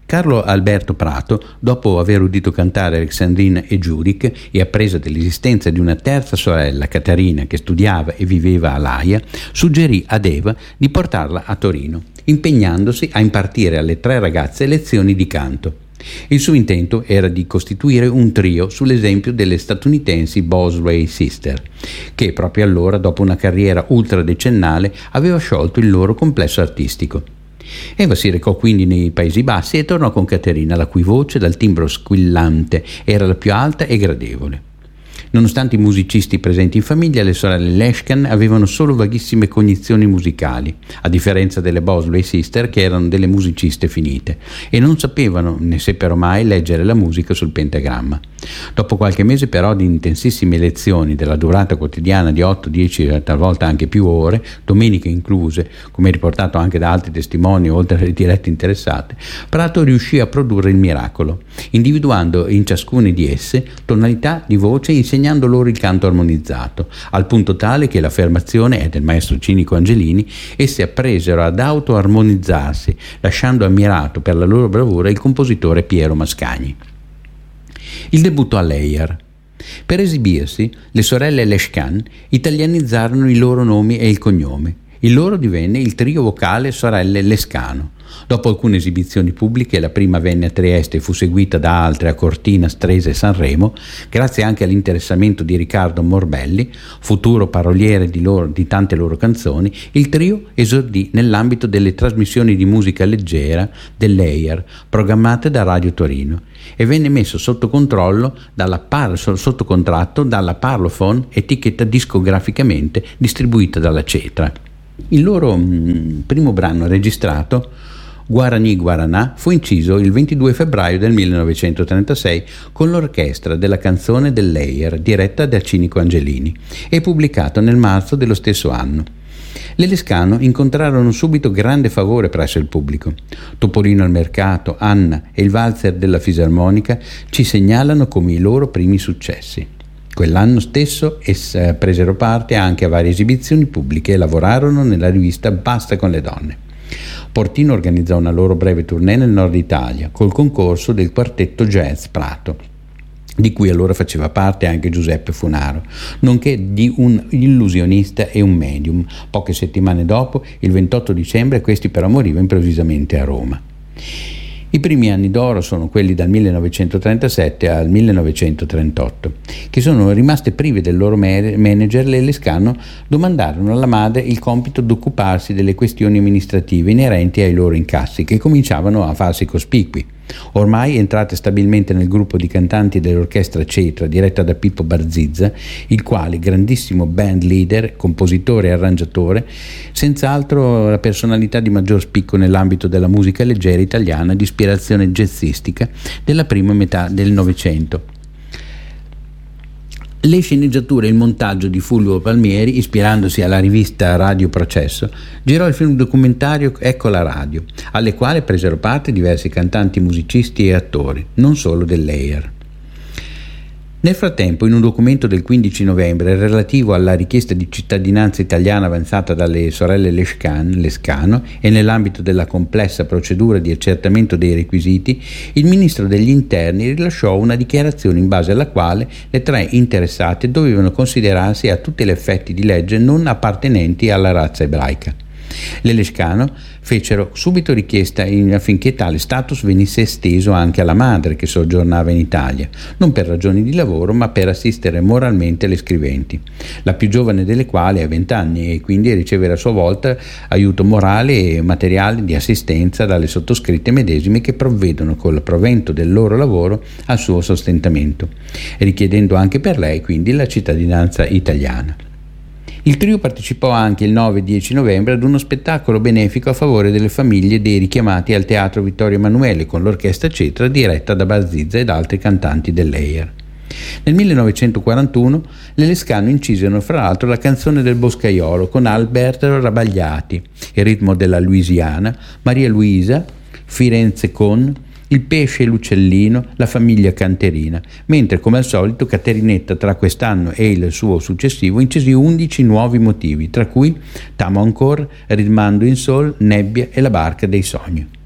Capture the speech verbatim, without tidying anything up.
Carlo Alberto Prato, dopo aver udito cantare Alexandrina e Giuric e appresa dell'esistenza di una terza sorella, Caterina, che studiava e viveva a L'Aia, suggerì ad Eva di portarla a Torino, impegnandosi a impartire alle tre ragazze lezioni di canto. Il suo intento era di costituire un trio sull'esempio delle statunitensi Bosley Sister, che proprio allora, dopo una carriera ultradecennale, aveva sciolto il loro complesso artistico. Eva si recò quindi nei Paesi Bassi e tornò con Caterina, la cui voce, dal timbro squillante, era la più alta e gradevole. Nonostante i musicisti presenti in famiglia, le sorelle Leshkan avevano solo vaghissime cognizioni musicali, a differenza delle Bosley Sister, che erano delle musiciste finite, e non sapevano, né seppero mai, leggere la musica sul pentagramma. Dopo qualche mese però di intensissime lezioni della durata quotidiana di otto dieci, talvolta anche più ore, domeniche incluse, come riportato anche da altri testimoni oltre alle dirette interessate, Prato riuscì a produrre il miracolo, individuando in ciascuna di esse tonalità di voce, insegnando loro il canto armonizzato, al punto tale che l'affermazione è del maestro Cinico Angelini: esse appresero ad auto-armonizzarsi, lasciando ammirato per la loro bravura il compositore Piero Mascagni. Il debutto a Leyer. Per esibirsi, le sorelle Leshkan italianizzarono i loro nomi e il cognome. Il loro divenne il trio vocale Sorelle Lescano. Dopo alcune esibizioni pubbliche, la prima venne a Trieste e fu seguita da altre a Cortina, Stresa e Sanremo, grazie anche all'interessamento di Riccardo Morbelli, futuro paroliere di, loro, di tante loro canzoni. Il trio esordì nell'ambito delle trasmissioni di musica leggera dell'Eyer, programmate da Radio Torino, e venne messo sotto controllo dalla par, sotto contratto dalla Parlophone, etichetta discograficamente distribuita dalla Cetra. Il loro mh, primo brano registrato, Guarani Guaranà, fu inciso il ventidue febbraio del millenovecentotrentasei con l'orchestra della canzone dell'Eyer, diretta da Cinico Angelini, e pubblicato nel marzo dello stesso anno. Le Lescano incontrarono subito grande favore presso il pubblico. Topolino al mercato, Anna e il valzer della fisarmonica ci segnalano come i loro primi successi. Quell'anno stesso esse presero parte anche a varie esibizioni pubbliche e lavorarono nella rivista Basta con le donne. Portino organizzò una loro breve tournée nel nord Italia col concorso del quartetto jazz Prato, di cui allora faceva parte anche Giuseppe Funaro, nonché di un illusionista e un medium. Poche settimane dopo, il ventotto dicembre, questi però moriva improvvisamente a Roma. I primi anni d'oro sono quelli dal millenovecentotrentasette al millenovecentotrentotto, che sono rimaste prive del loro manager. Le Lescano domandarono alla madre il compito di occuparsi delle questioni amministrative inerenti ai loro incassi, che cominciavano a farsi cospicui. Ormai entrate stabilmente nel gruppo di cantanti dell'orchestra Cetra, diretta da Pippo Barzizza, il quale, grandissimo band leader, compositore e arrangiatore, senz'altro la personalità di maggior spicco nell'ambito della musica leggera italiana di ispirazione jazzistica della prima metà del Novecento. Le sceneggiature e il montaggio di Fulvio Palmieri, ispirandosi alla rivista Radio Processo, girò il film documentario Ecco la radio, alle quali presero parte diversi cantanti, musicisti e attori, non solo dell'Eyer. Nel frattempo, in un documento del quindici novembre relativo alla richiesta di cittadinanza italiana avanzata dalle sorelle Leshkan, Lescano, e nell'ambito della complessa procedura di accertamento dei requisiti, il ministro degli interni rilasciò una dichiarazione in base alla quale le tre interessate dovevano considerarsi a tutti gli effetti di legge non appartenenti alla razza ebraica. Le Lescano fecero subito richiesta in, affinché tale status venisse esteso anche alla madre che soggiornava in Italia, non per ragioni di lavoro ma per assistere moralmente le scriventi, la più giovane delle quali ha vent'anni e quindi ricevere a sua volta aiuto morale e materiale di assistenza dalle sottoscritte medesime, che provvedono col provento del loro lavoro al suo sostentamento, richiedendo anche per lei quindi la cittadinanza italiana. Il trio partecipò anche il nove e dieci novembre ad uno spettacolo benefico a favore delle famiglie dei richiamati al Teatro Vittorio Emanuele con l'orchestra Cetra diretta da Barzizza ed altri cantanti dell'Eyer. Nel millenovecentoquarantuno le Lescano incisero fra l'altro la canzone del Boscaiolo con Alberto Rabagliati, il ritmo della Louisiana, Maria Luisa, Firenze con Il pesce e l'uccellino, la famiglia Canterina, mentre come al solito Caterinetta tra quest'anno e il suo successivo incisi undici nuovi motivi, tra cui T'amo ancora, Ritmando in sol, Nebbia e La barca dei sogni.